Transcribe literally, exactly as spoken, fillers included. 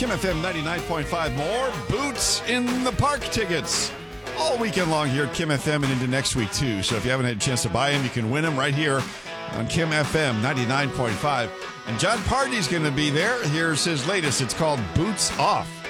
Kim F M ninety-nine point five. More Boots in the Park tickets all weekend long here at Kim F M and into next week, too. So if you haven't had a chance to buy them, you can win them right here on Kim F M ninety-nine point five. And John Party's going to be there. Here's his latest. It's called Boots Off.